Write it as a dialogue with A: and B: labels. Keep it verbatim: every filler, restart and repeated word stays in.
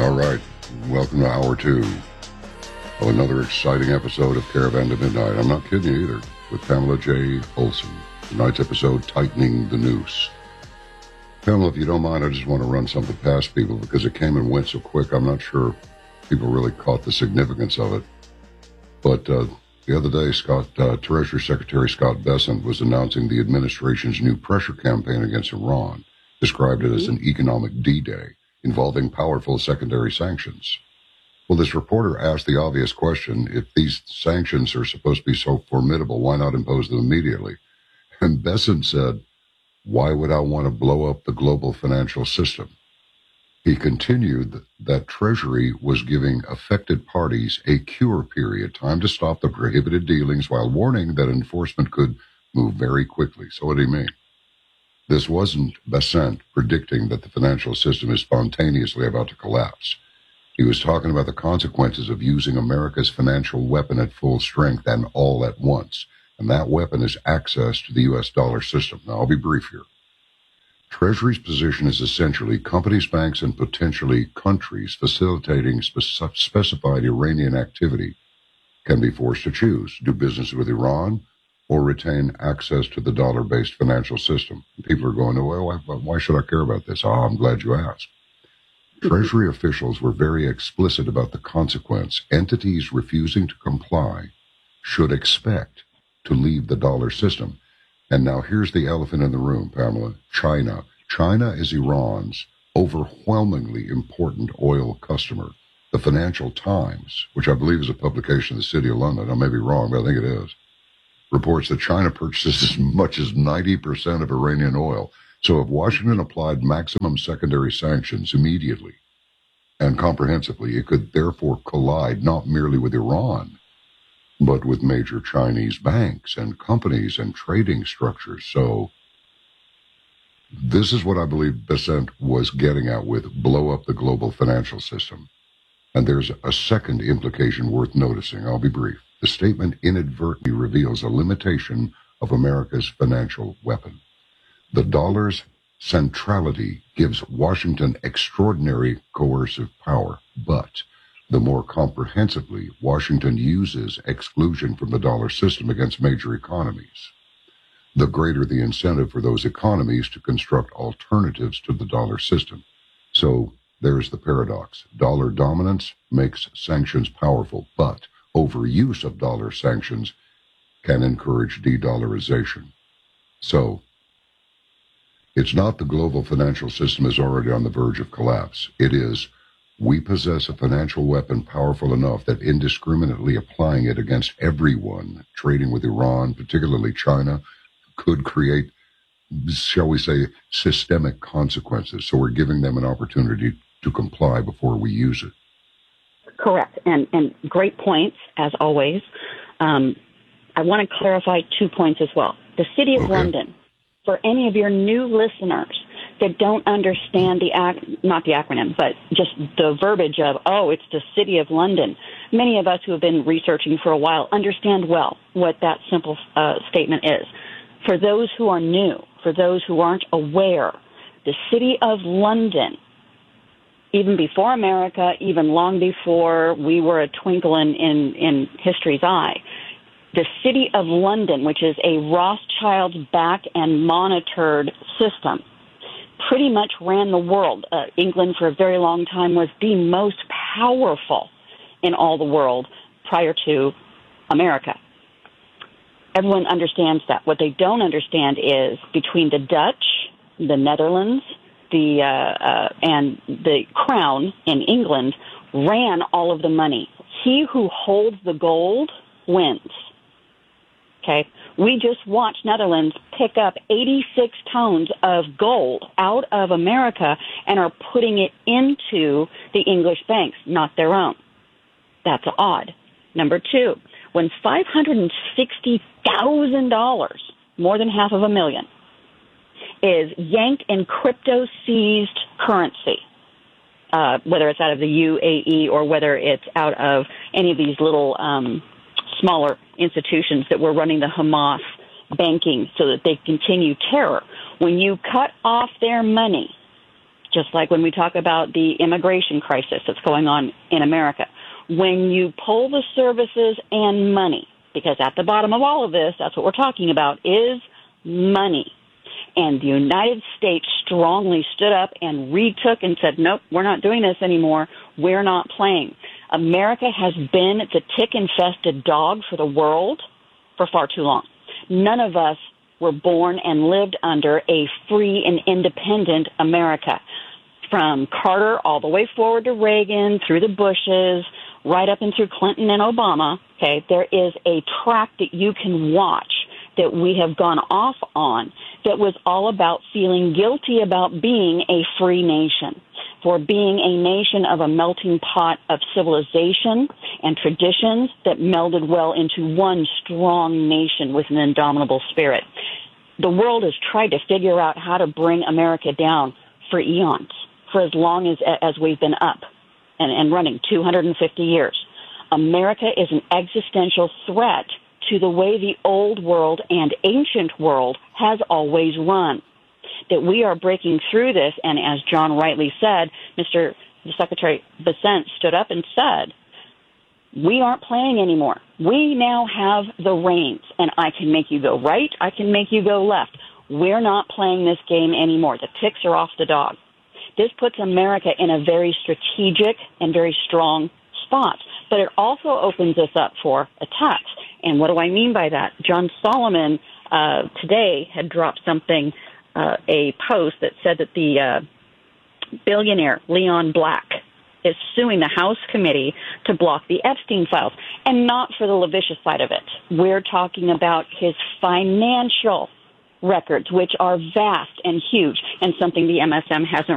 A: All right, welcome to hour two of another exciting episode of Caravan to Midnight. I'm not kidding you either, with Pamela J. Olson. Tonight's episode, Tightening the Noose. Pamela, if you don't mind, I just want to run something past people because it came and went so quick. I'm not sure people really caught the significance of it. But uh, the other day, Scott, uh, Treasury Secretary Scott Bessent was announcing the administration's new pressure campaign against Iran, described it as an economic D-Day involving powerful secondary sanctions. Well, this reporter asked the obvious question, if these sanctions are supposed to be so formidable, why not impose them immediately? And Bessent said, why would I want to blow up the global financial system? He continued that Treasury was giving affected parties a cure period, time to stop the prohibited dealings, while warning that enforcement could move very quickly. So what do you mean? This wasn't Bessent predicting that the financial system is spontaneously about to collapse. He was talking about the consequences of using America's financial weapon at full strength and all at once. And that weapon is access to the U S dollar system. Now, I'll be brief here. Treasury's position is essentially companies, banks, and potentially countries facilitating spe- specified Iranian activity can be forced to choose, do business with Iran, or retain access to the dollar-based financial system. People are going, well, why, why should I care about this? Oh, I'm glad you asked. Treasury officials were very explicit about the consequence. Entities refusing to comply should expect to leave the dollar system. And now here's the elephant in the room, Pamela. China. China is Iran's overwhelmingly important oil customer. The Financial Times, which I believe is a publication of the City of London, I may be wrong, but I think it is, reports that China purchases as much as ninety percent of Iranian oil. So if Washington applied maximum secondary sanctions immediately and comprehensively, it could therefore collide not merely with Iran, but with major Chinese banks and companies and trading structures. So this is what I believe Bessent was getting at with blow up the global financial system. And there's a second implication worth noticing. I'll be brief. The statement inadvertently reveals a limitation of America's financial weapon. The dollar's centrality gives Washington extraordinary coercive power, but the more comprehensively Washington uses exclusion from the dollar system against major economies, the greater the incentive for those economies to construct alternatives to the dollar system. So there's the paradox. Dollar dominance makes sanctions powerful, but overuse of dollar sanctions can encourage de-dollarization. So it's not the global financial system is already on the verge of collapse. It is we possess a financial weapon powerful enough that indiscriminately applying it against everyone trading with Iran, particularly China, could create, shall we say, systemic consequences. So we're giving them an opportunity to comply before we use it.
B: Correct. And, and great points, as always. Um, I want to clarify two points as well. The City of okay. London, for any of your new listeners that don't understand the, ac- not the acronym, but just the verbiage of, oh, it's the City of London. Many of us who have been researching for a while understand well what that simple uh, statement is. For those who are new, for those who aren't aware, the City of London, even before America, even long before we were a twinkle in, in, in history's eye, the City of London, which is a Rothschild-backed and monitored system, pretty much ran the world. Uh, England, for a very long time, was the most powerful in all the world prior to America. Everyone understands that. What they don't understand is between the Dutch, the Netherlands, the uh, uh, and the Crown in England ran all of the money. He who holds the gold wins. Okay? We just watched Netherlands pick up eighty-six tons of gold out of America and are putting it into the English banks, not their own. That's odd. Number two, when five hundred sixty thousand dollars, more than half of a million, is yanked in crypto-seized currency, uh, whether it's out of the U A E or whether it's out of any of these little um, smaller institutions that were running the Hamas banking so that they continue terror. When you cut off their money just like when we talk about the immigration crisis that's going on in America. When you pull the services and money, because at the bottom of all of this, that's what we're talking about, is money. And the United States strongly stood up and retook and said, nope, we're not doing this anymore. We're not playing. America has been the tick-infested dog for the world for far too long. None of us were born and lived under a free and independent America. From Carter all the way forward to Reagan, through the Bushes, right up and through Clinton and Obama, okay, there is a track that you can watch that we have gone off on that was all about feeling guilty about being a free nation, for being a nation of a melting pot of civilization and traditions that melded well into one strong nation with an indomitable spirit. The world has tried to figure out how to bring America down for eons, for as long as as we've been up and, and running, two hundred fifty years. America is an existential threat to the way the old world and ancient world has always run. That we are breaking through this, and as John rightly said, Mister the Secretary Bessent stood up and said, we aren't playing anymore. We now have the reins, and I can make you go right, I can make you go left. We're not playing this game anymore. The ticks are off the dog. This puts America in a very strategic and very strong spot, but it also opens us up for attacks. And what do I mean by that? John Solomon uh, today had dropped something, uh, a post that said that the uh, billionaire Leon Black is suing the House committee to block the Epstein files, and not for the lascivious side of it. We're talking about his financial records, which are vast and huge, and something the M S M hasn't